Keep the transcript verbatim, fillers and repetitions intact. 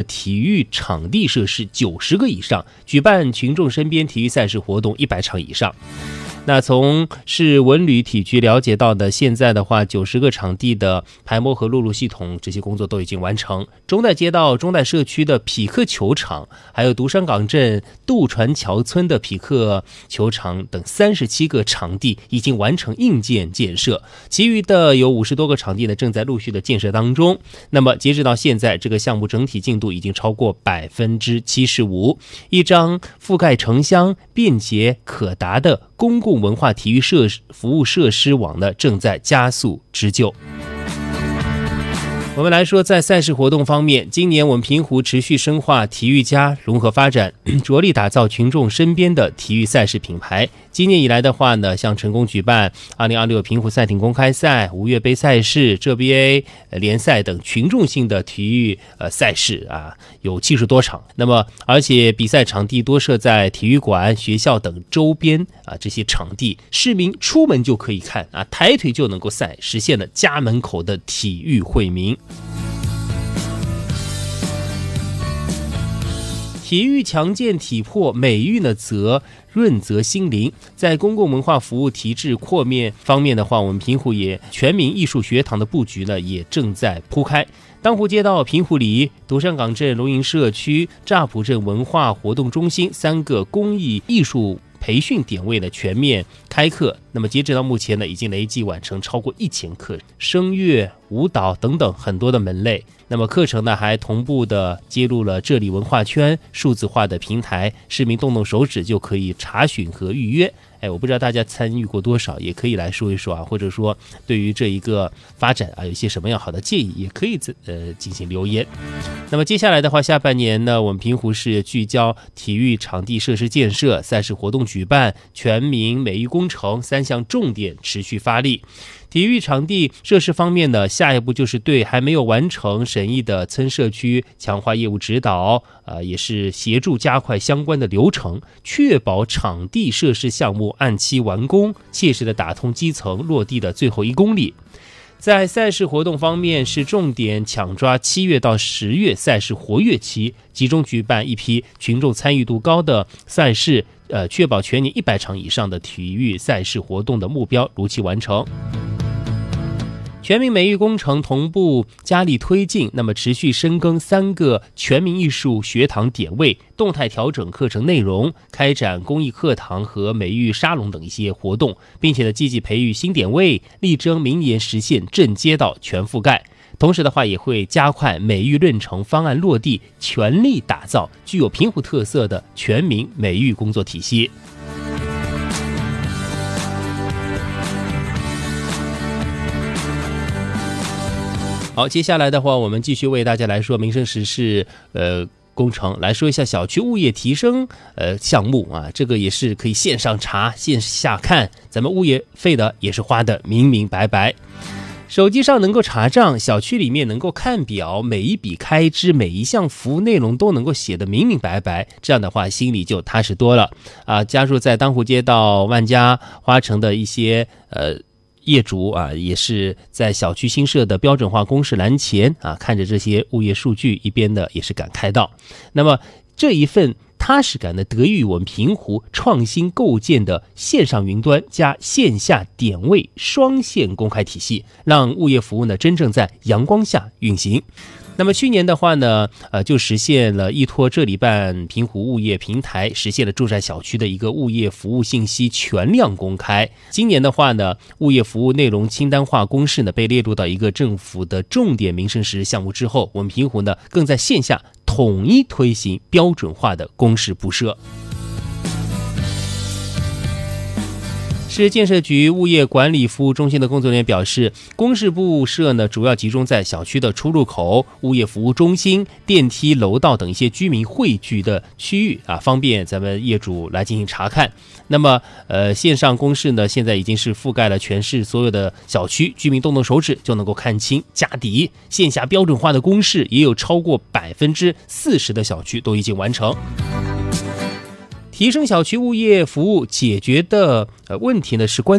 体育场地设施九十个以上，举办群众身边体育赛事活动一百场以上。那从市文旅体局了解到的，现在的话九十个场地的排摸和录入系统这些工作都已经完成。中代街道中代社区的匹克球场，还有独山港镇渡船桥村的匹克球场等三十七个场地已经完成硬件建设，其余的有五十多个场地呢正在陆续的建设当中。那么截止到现在，这个项目整体进度已经超过百分之七十五，一张覆盖城乡、便捷可达的公共文化体育设施服务设施网呢正在加速织就。我们来说，在赛事活动方面，今年我们平湖持续深化体育加融合发展，着力打造群众身边的体育赛事品牌。今年以来的话呢，像成功举办二零二六平湖赛艇公开赛、吴越杯赛事、浙 B A 联赛等群众性的体育呃赛事啊，有七十多场。那么，而且比赛场地多设在体育馆、学校等周边啊这些场地，市民出门就可以看啊，抬腿就能够赛，实现了家门口的体育惠民。体育强健体魄，美育呢则润泽心灵。在公共文化服务体制扩面方面的话，我们平湖也全民艺术学堂的布局呢也正在铺开。当湖街道、平湖里、独山港镇龙营社区、乍浦镇文化活动中心三个公益艺术培训点位的全面开课，那么截止到目前呢，已经累计完成超过一千课，声乐、舞蹈等等很多的门类。那么课程呢，还同步的接入了这里文化圈数字化的平台，市民动动手指就可以查询和预约。哎，我不知道大家参与过多少，也可以来说一说啊，或者说对于这一个发展啊，有一些什么样好的建议，也可以呃进行留言。那么接下来的话，下半年呢，我们平湖市聚焦体育场地设施建设、赛事活动举办、全民美育工程三项重点持续发力。体育场地设施方面呢，下一步就是对还没有完成审议的村社区强化业务指导，呃，也是协助加快相关的流程，确保场地设施项目按期完工，切实的打通基层落地的最后一公里。在赛事活动方面，是重点抢抓七月到十月赛事活跃期，集中举办一批群众参与度高的赛事，呃，确保全年一百场以上的体育赛事活动的目标如期完成。全民美育工程同步加力推进，那么持续深耕三个全民艺术学堂点位，动态调整课程内容，开展公益课堂和美育沙龙等一些活动，并且呢积极培育新点位，力争明年实现镇街道全覆盖。同时的话，也会加快美育论程方案落地，全力打造具有平湖特色的全民美育工作体系。好，接下来的话，我们继续为大家来说民生时事，呃，工程来说一下小区物业提升呃项目啊，这个也是可以线上查、线下看，咱们物业费的也是花的明明白白。手机上能够查账，小区里面能够看表，每一笔开支、每一项服务内容都能够写得明明白白，这样的话心里就踏实多了啊。加入在当湖街道、万家花城的一些呃。业主啊，也是在小区新设的标准化公示栏前啊，看着这些物业数据，一边的也是感慨到，那么这一份踏实感呢，得益于我们平湖创新构建的线上云端加线下点位双线公开体系，让物业服务呢真正在阳光下运行。那么去年的话呢，呃，就实现了依托这里办平湖物业平台，实现了住宅小区的一个物业服务信息全量公开。今年的话呢，物业服务内容清单化公示呢被列入到一个政府的重点民生实施项目之后，我们平湖呢更在线下统一推行标准化的公示布设。市建设局物业管理服务中心的工作人员表示，公示布设呢主要集中在小区的出入口、物业服务中心、电梯、楼道等一些居民汇聚的区域啊，方便咱们业主来进行查看。那么呃，线上公示呢现在已经是覆盖了全市所有的小区，居民动动手指就能够看清家底。线下标准化的公示也有超过百分之四十的小区都已经完成。提升小区物业服务解决的呃问题呢是关